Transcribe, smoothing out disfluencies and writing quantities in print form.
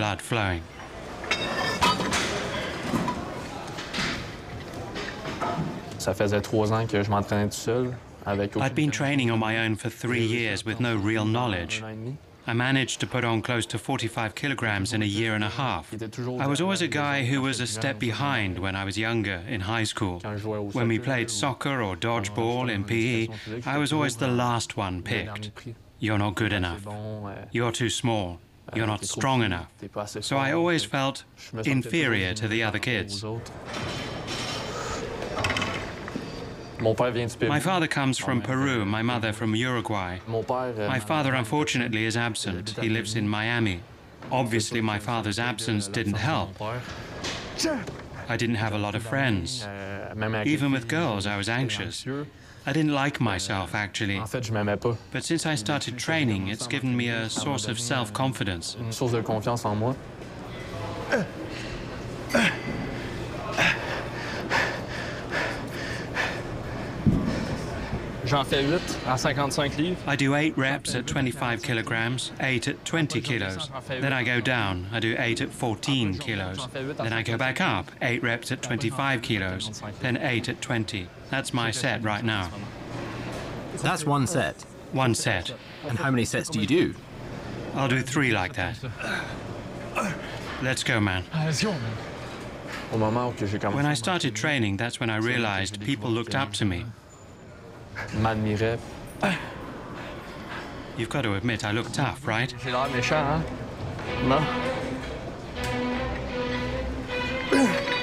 blood flowing. Ça faisait 3 ans que je m'entraînais tout seul. I'd been training on my own for 3 years with no real knowledge. I managed to put on close to 45 kilograms in a year and a half. I was always a guy who was a step behind when I was younger, in high school. When we played soccer or dodgeball in PE, I was always the last one picked. You're not good enough. You're too small. You're not strong enough. So I always felt inferior to the other kids. My father comes from Peru, my mother from Uruguay. My father, unfortunately, is absent. He lives in Miami. Obviously, my father's absence didn't help. I didn't have a lot of friends. Even with girls, I was anxious. I didn't like myself, actually. But since I started training, it's given me a source of self-confidence. J'en fais 8 à 55 livres. I do 8 reps at 25 kilograms, 8 at 20 kilos. Then I go down. I do 8 at 14 kilos. Then I go back up, 8 reps at 25 kilos, then 8 at 20. That's my set right now. That's one set. One set. And how many sets do you do? I'll do 3 like that. Let's go, man. When I started training, that's when I realized people looked up to me. You've got to admit, I look tough, right? J'ai l'air méchant, hein? Non?